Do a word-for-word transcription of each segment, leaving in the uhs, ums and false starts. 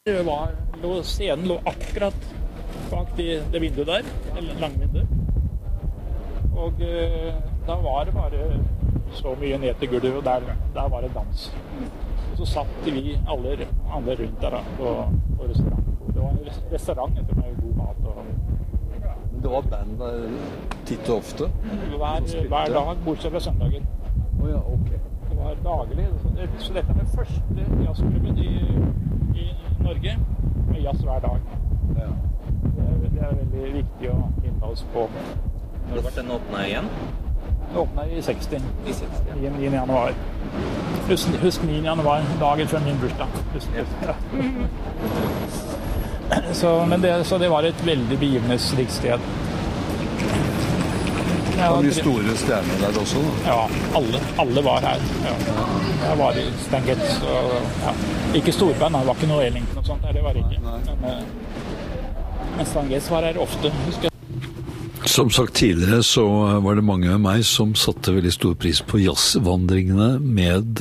Det var, lå, scenen lå akkurat bak det, det vinduet der, eller langvinduet. Og eh, da var det bare så mye ned til gulvet, og der, der var det dans. Og så satt vi alle, alle rundt der da, på, på restaurant. Det var en restaurant etter med god mat. Og, Men det var band der titt og ofte? hver, hver dag, bortsett fra søndagen. Oh, ja, ok. Det var daglig. Så dette er den første jazzklubben i, i Norge med jazz hver dag. Ja. Det er, det er veldig viktig å minne oss på. Når var den åpnet igjen? Det åpnet i seksti, I seksti, ja. i niende januar. Husk, husk niende januar, dagen før min bursdag. Husk, ja. så, men det, så det var et veldig begivenhetsrikt sted. Det var mye store stjerner der også, da. Ja, alle, alle var her. Ja. Jeg var i Stan Getz, og ja. Ikke storband, det var ikke noe Ellington og sånt der, det var det ikke. Nei, nei. Men, men Stan Getz var her ofte, husker jeg. Som sagt tidligere så var det mange med meg som satte veldig stor pris på jazzvandringene med,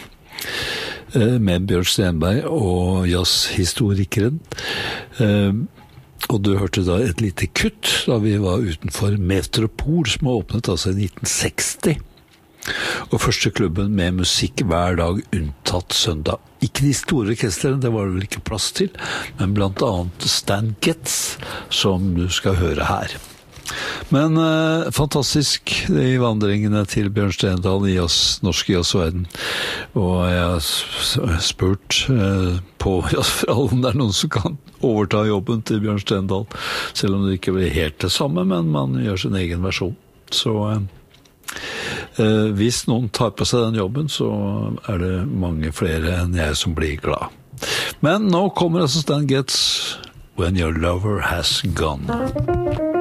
med Bjørn Stenberg og jazzhistorikeren. Og du hørte da et lite kutt da vi var utenfor Metropol, som var åpnet altså i nitten seksti. Og første klubben med musikk hver dag unntatt søndag. Ikke de store orkestrene, det var det vel ikke plass til, men blant annet Stan Getz, som du skal høre her. Men eh, fantastisk de vandringene til Bjørn Stendal i jazz, norsk jazzverden. Og jeg har spurt eh, på jazzforhold om det er noen som kan overta jobben til Bjørn Stendal, selv om det ikke blir helt det samme, men man gjør sin egen versjon. Så eh, eh, hvis noen tar på seg den jobben, så er det mange flere enn jeg som blir glad. Men nå kommer altså Stan Getz, When Your Lover Has Gone.